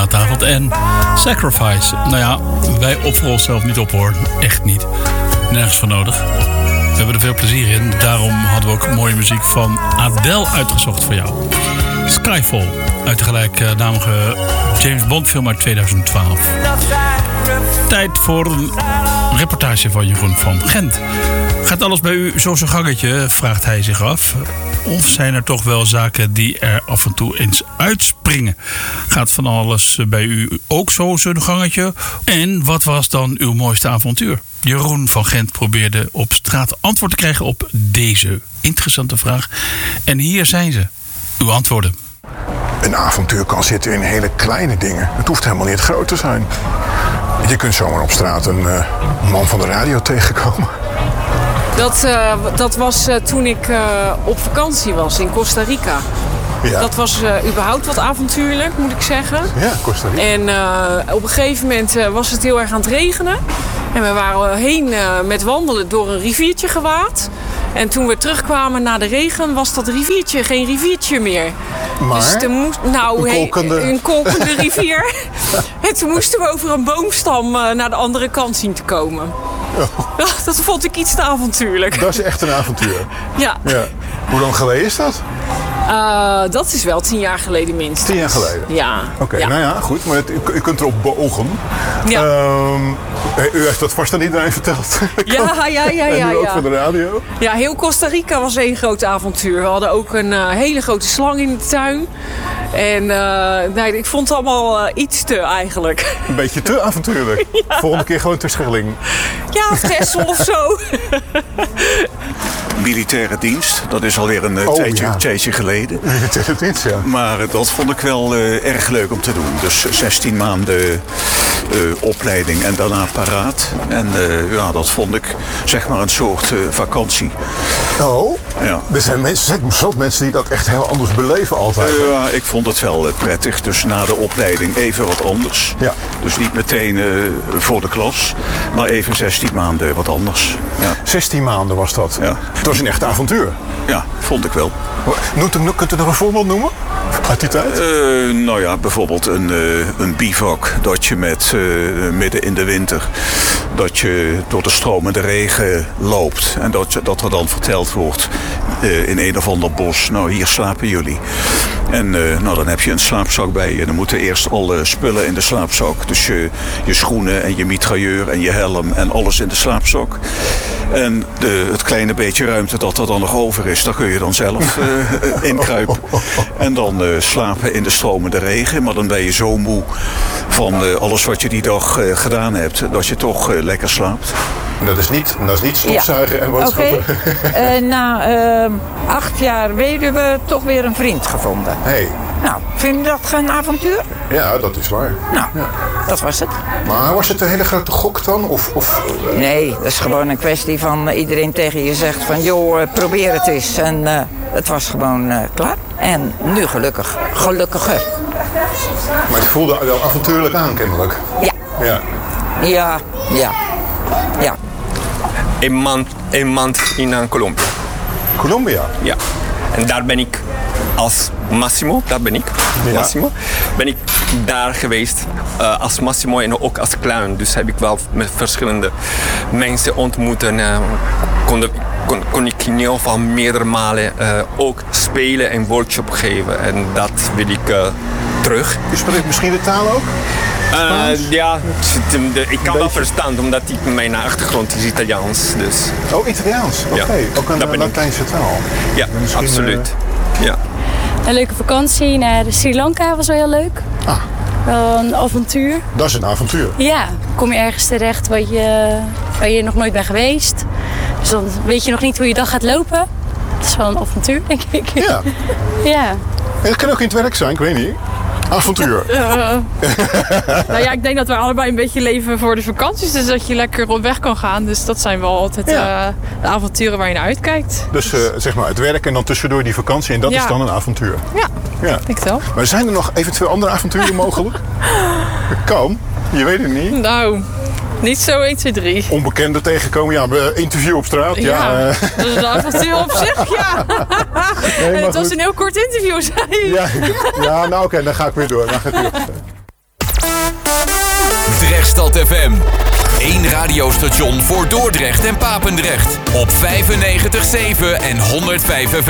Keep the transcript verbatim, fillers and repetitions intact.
late avond. En Sacrifice. Nou ja, wij offeren onszelf niet op hoor. Echt niet. Nergens voor nodig. We hebben er veel plezier in. Daarom hadden we ook mooie muziek van Adele uitgezocht voor jou. Skyfall. Uit de gelijknamige James Bond film uit tweeduizend twaalf. Tijd voor een reportage van Jeroen van Gent. Gaat alles bij u zo zijn gangetje, vraagt hij zich af. Of zijn er toch wel zaken die er af en toe eens uitspringen? Gaat van alles bij u ook zo zijn gangetje? En wat was dan uw mooiste avontuur? Jeroen van Gent probeerde op straat antwoord te krijgen op deze interessante vraag. En hier zijn ze, uw antwoorden. Een avontuur kan zitten in hele kleine dingen. Het hoeft helemaal niet groot te zijn. Je kunt zomaar op straat een uh, man van de radio tegenkomen. Dat, uh, dat was uh, toen ik uh, op vakantie was in Costa Rica. Ja. Dat was uh, überhaupt wat avontuurlijk, moet ik zeggen. Ja, Costa Rica. En uh, op een gegeven moment uh, was het heel erg aan het regenen. En we waren heen uh, met wandelen door een riviertje gewaad. En toen we terugkwamen na de regen was dat riviertje geen riviertje meer. Maar dus toen moest, nou, een kolkende, he, een kolkende rivier. En toen moesten we over een boomstam uh, naar de andere kant zien te komen. Oh. Dat vond ik iets te avontuurlijk. Dat is echt een avontuur. Ja. Ja. Hoe lang geleden is dat? Uh, dat is wel tien jaar geleden minstens. Tien jaar geleden? Ja. Oké, okay, ja. Nou ja, goed. Maar het, u, u kunt erop beogen. Ja. Um, u heeft dat vast aan iedereen verteld. Ja, ja, ja, ja. En nu ook ja. voor de radio? Ja, heel Costa Rica was één groot avontuur. We hadden ook een uh, hele grote slang in de tuin. En uh, nee, ik vond het allemaal uh, iets te eigenlijk. Een beetje te avontuurlijk. Ja. Volgende keer gewoon ter Schelling. Ja, of Texel of zo. Militaire dienst, dat is alweer een oh, tijdje, ja. tijdje geleden. Militaire dienst, ja. Maar uh, dat vond ik wel uh, erg leuk om te doen. Dus zestien maanden uh, opleiding en daarna paraat. En uh, ja, dat vond ik zeg maar een soort uh, vakantie. Oh, ja. Er zijn mensen, er mensen die dat echt heel anders beleven altijd. Uh, ja, ik vond het wel uh, prettig. Dus na de opleiding even wat anders. Ja. Dus niet meteen uh, voor de klas, maar even zestien maanden wat anders. Ja. zestien maanden was dat? Ja. Het was een echt avontuur. Ja, vond ik wel. Noemt u, kunt u nog een voorbeeld noemen uit die tijd? Uh, nou ja, bijvoorbeeld een, uh, een bivak. Dat je met uh, midden in de winter dat je door de stromende regen loopt. En dat, dat er dan verteld wordt uh, in een of ander bos. Nou, hier slapen jullie. En uh, nou, dan heb je een slaapzak bij je. Dan moeten eerst alle spullen in de slaapzak. Dus je, je schoenen en je mitrailleur en je helm en alles in de slaapzak. En de, het kleine beetje ruimte dat er dan nog over is, daar kun je dan zelf uh, inkruipen. En dan uh, slapen in de stromende regen. Maar dan ben je zo moe van uh, alles wat je die dag uh, gedaan hebt, dat je toch uh, lekker slaapt. Dat is niet, dat is niet stofzuigen ja. en boodschappen. Okay. uh, na uh, acht jaar weduwe toch weer een vriend gevonden. Hey. Nou, vind je dat geen avontuur? Ja, dat is waar. Nou, ja. dat was het. Maar was het een hele grote gok dan? Of, of, uh... Nee, dat is gewoon een kwestie van uh, iedereen tegen je zegt van joh, uh, probeer het eens. En uh, het was gewoon uh, klaar. En nu gelukkig, gelukkiger. Maar het voelde wel avontuurlijk aan, kennelijk. Ja. Ja. Ja, ja, ja. Een maand, een maand in Colombia. Colombia? Ja. En daar ben ik als Massimo, daar ben ik, ja. Massimo, ben ik daar geweest uh, als Massimo en ook als clown. Dus heb ik wel met verschillende mensen ontmoet en uh, kon, kon, kon ik in ieder geval meerdere malen uh, ook spelen en workshop geven. En dat wil ik uh, terug. Je spreekt misschien de taal ook? Uh, ja, ik kan wel verstaan, omdat ik, mijn achtergrond is Italiaans. Dus. Oh, Italiaans? Oké, okay. ja, ook een Latijnse taal. Ja, misschien, absoluut. Uh... Ja. Een leuke vakantie naar Sri Lanka was wel heel leuk. Ah. Wel een avontuur. Dat is een avontuur. Ja, kom je ergens terecht waar je, waar je nog nooit bent geweest. Dus dan weet je nog niet hoe je dag gaat lopen. Dat is wel een avontuur, denk ik. Ja. Ja. En dat kan ook in het werk zijn, ik weet niet. Avontuur. Uh, nou ja, ik denk dat we allebei een beetje leven voor de vakanties. Dus dat je lekker op weg kan gaan. Dus dat zijn wel altijd ja. uh, de avonturen waar je naar uitkijkt. Dus uh, zeg maar het werk en dan tussendoor die vakantie. En dat ja. is dan een avontuur. Ja, ja. denk ik wel. Maar zijn er nog eventueel andere avonturen mogelijk? Kan. Je weet het niet. Nou... Niet zo één, twee, drie. Onbekenden tegenkomen, ja, interview op straat. Ja, ja. dat is een avontuur op zich, ja. Nee, en het was goed. Een heel kort interview, zei je. Ja, ja nou oké, okay, dan ga ik weer door. Dan ga ik weer Drechtstad F M. Eén radiostation voor Dordrecht en Papendrecht. Op vijfennegentig komma zeven en honderdvijf F